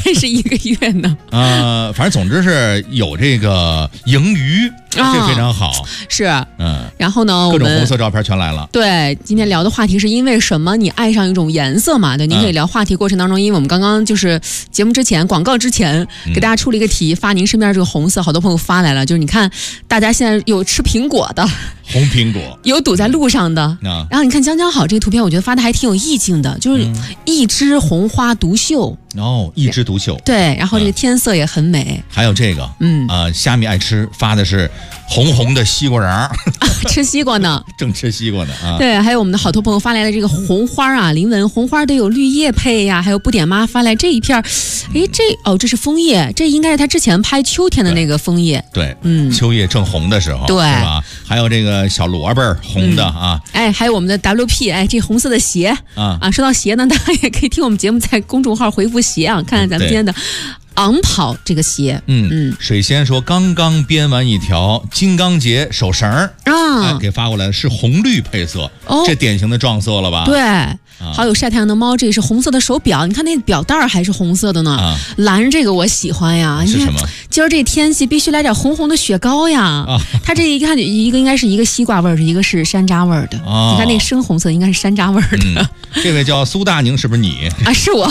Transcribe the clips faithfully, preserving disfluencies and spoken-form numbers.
认识一个月呢。 呃，反正总之是有这个盈余，这非常好。 是， 嗯， 然后呢， 各种红色照片全来了。 对，今天聊的话题是因为什么你爱上一种颜色嘛？对，您可以聊话题过程当中，因为我们刚刚就是节目之前广告之前给大家出了一个题，发您身边这个红色，好多朋友发来了，就是你看大家现在有吃苹果的。 红苹果有堵在路上的， 啊、 然后你看江江好这个图片，我觉得发的还挺有意境的，就是一枝红花独秀， 哦，一枝独秀， 对，然后这个天色也很美， 还有这个， 嗯啊、呃，虾米爱吃发的是红红的西瓜瓤、啊， 吃西瓜呢， 正吃西瓜呢啊， 对，还有我们的好多朋友发来的这个红花啊，林文红花得有绿叶配呀，还有不点妈发来这一片，哎，这哦这是枫叶，这应该是他之前拍秋天的那个枫叶， 对， 嗯， 秋叶正红的时候， 对， 是吧？还有这个小萝卜红的、嗯、啊， 哎，还有我们的 W P， 哎，这红色的鞋啊啊，说到鞋呢，大家也可以听我们节目在公众号回复鞋啊，看看咱们今天的昂跑这个鞋， 嗯嗯，水仙说刚刚编完一条金刚结手绳啊、哎，给发过来是红绿配色，哦，这典型的撞色了吧？ 对。好有晒太阳的猫，这也是红色的手表，你看那表带还是红色的呢。啊、蓝这个我喜欢呀。 是什么？ 今儿这天气必须来点红红的雪糕呀。啊、它这一看一个应该是一个西瓜味儿的，一个是山楂味儿的。哦、你看那个深红色应该是山楂味儿的、嗯。 这位叫苏大宁，是不是你？ 啊，是我。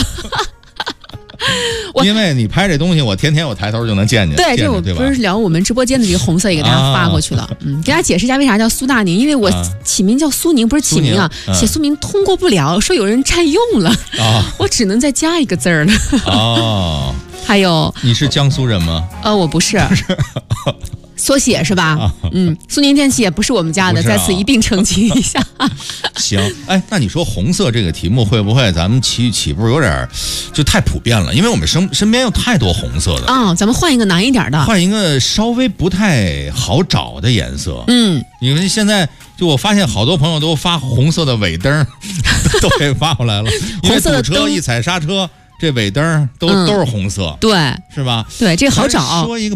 因为你拍这东西，我天天我抬头就能见见。 对，这我不是聊我们直播间的这个红色也给大家发过去了。啊、嗯，给大家解释一下为啥叫苏大宁，因为我起名叫苏宁，不是起名啊，写苏名通过不了，说有人占用了，啊、我只能再加一个字儿了。哦，还有， 你是江苏人吗？ 呃，我不是。缩写是吧？啊、嗯，苏宁电器也不是我们家的，啊、在此一并澄清一下。 行，哎，那你说红色这个题目会不会咱们起起步有点就太普遍了？因为我们身身边有太多红色的啊、哦，咱们换一个难一点的， 换一个稍微不太好找的颜色。嗯，你看现在就我发现好多朋友都发红色的尾灯，都给发过来了，因为堵车一踩刹车。这尾灯都、嗯、都是红色， 对， 是吧？ 对，这个好找。 说一个。